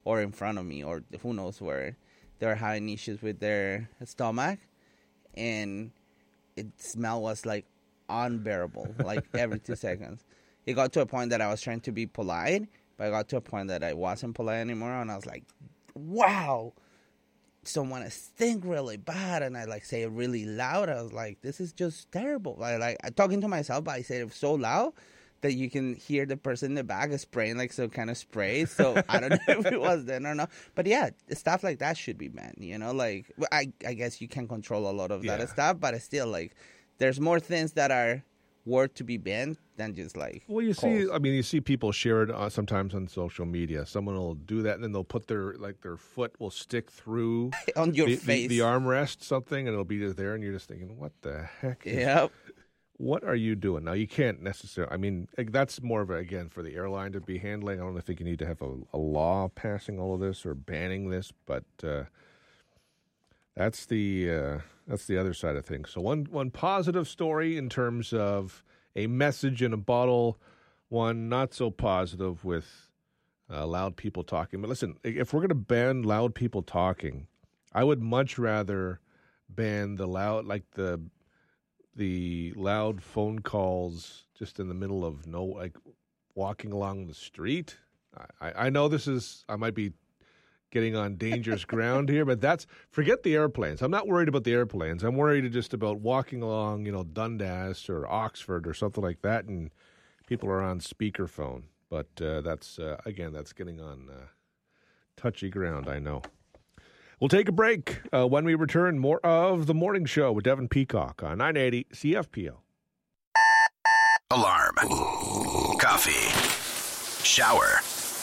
or in front of me, or who knows where, they were having issues with their stomach, and smell was like unbearable, like every 2 seconds. It got to a point that I was trying to be polite, but I got to a point that I wasn't polite anymore, and I was like, wow, someone stink really bad, and I like say it really loud. I was like, this is just terrible. Like I'm talking to myself, but I said it so loud that you can hear the person in the back spraying like some kind of spray. So I don't know if it was then or not. But yeah, stuff like that should be banned, you know? Like, I guess you can control a lot of that stuff, but it's still like, there's more things that are worth to be banned than just like. Well, you see people share it sometimes on social media. Someone will do that, and then they'll put their foot will stick through on your face, the armrest, something, and it'll be just there, and you're just thinking, what the heck? Yep. What are you doing? Now, you can't necessarily, I mean, that's more of again, for the airline to be handling. I don't think you need to have a law passing all of this or banning this, but that's the other side of things. So one positive story in terms of a message in a bottle, one not so positive with loud people talking. But listen, if we're going to ban loud people talking, I would much rather ban the loud phone calls just in the middle of walking along the street. I know I might be getting on dangerous ground here, but forget the airplanes. I'm not worried about the airplanes. I'm worried just about walking along, Dundas or Oxford or something like that, and people are on speakerphone. But that's getting on touchy ground, I know. We'll take a break. When we return, more of The Morning Show with Devin Peacock on 980 CFPL. Alarm. Coffee. Shower.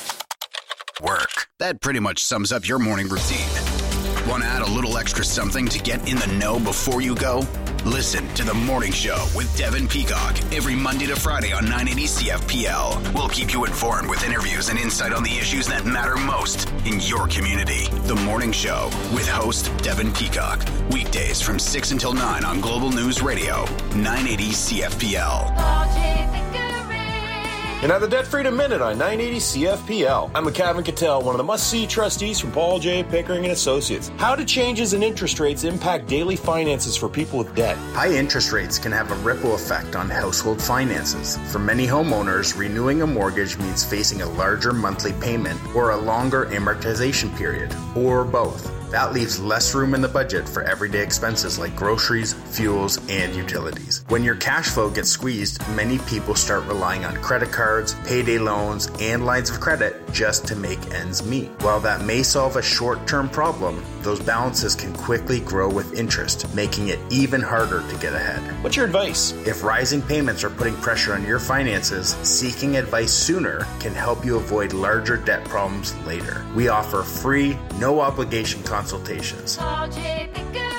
Work. That pretty much sums up your morning routine. Want to add a little extra something to get in the know before you go? Listen to The Morning Show with Devin Peacock every Monday to Friday on 980 CFPL. We'll keep you informed with interviews and insight on the issues that matter most in your community. The Morning Show with host Devin Peacock. Weekdays from 6 until 9 on Global News Radio, 980 CFPL. And at the Debt Freedom Minute on 980 CFPL, I'm McCavin Cattell, one of the must-see trustees from Paul J. Pickering & Associates. How do changes in interest rates impact daily finances for people with debt? High interest rates can have a ripple effect on household finances. For many homeowners, renewing a mortgage means facing a larger monthly payment or a longer amortization period, or both. That leaves less room in the budget for everyday expenses like groceries, fuels, and utilities. When your cash flow gets squeezed, many people start relying on credit cards, payday loans, and lines of credit just to make ends meet. While that may solve a short-term problem, those balances can quickly grow with interest, making it even harder to get ahead. What's your advice? If rising payments are putting pressure on your finances, seeking advice sooner can help you avoid larger debt problems later. We offer free, no-obligation consultations. Paul J.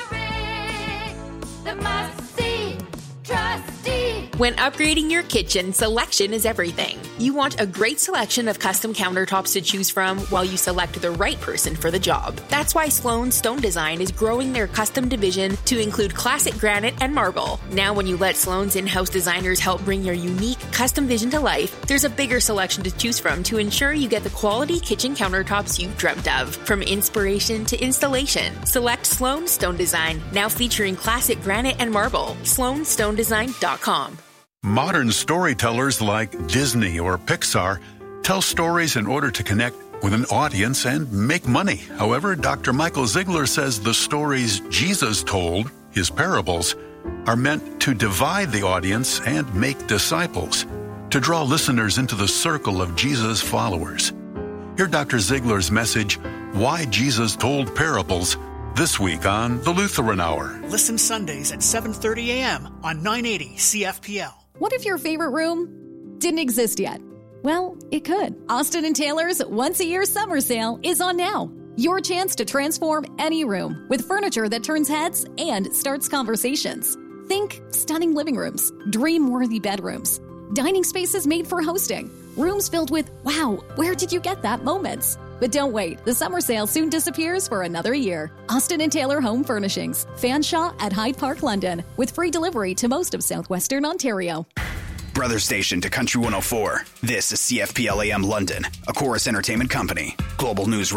Pickering, the must-see trustee. When upgrading your kitchen, selection is everything. You want a great selection of custom countertops to choose from while you select the right person for the job. That's why Sloan Stone Design is growing their custom division to include classic granite and marble. Now when you let Sloan's in-house designers help bring your unique custom vision to life, there's a bigger selection to choose from to ensure you get the quality kitchen countertops you've dreamt of. From inspiration to installation, select Sloan Stone Design, now featuring classic granite and marble. SloanStoneDesign.com. Modern storytellers like Disney or Pixar tell stories in order to connect with an audience and make money. However, Dr. Michael Ziegler says the stories Jesus told, his parables, are meant to divide the audience and make disciples, to draw listeners into the circle of Jesus' followers. Hear Dr. Ziegler's message, Why Jesus Told Parables, this week on The Lutheran Hour. Listen Sundays at 7:30 a.m. on 980 CFPL. What if your favorite room didn't exist yet? Well, it could. Austin & Taylor's once-a-year summer sale is on now. Your chance to transform any room with furniture that turns heads and starts conversations. Think stunning living rooms, dream-worthy bedrooms, dining spaces made for hosting, rooms filled with, wow, where did you get that moments? But don't wait, the summer sale soon disappears for another year. Austin & Taylor Home Furnishings, Fanshawe at Hyde Park, London, with free delivery to most of southwestern Ontario. Brother station to Country 104. This is CFPL AM London, a Chorus Entertainment company. Global News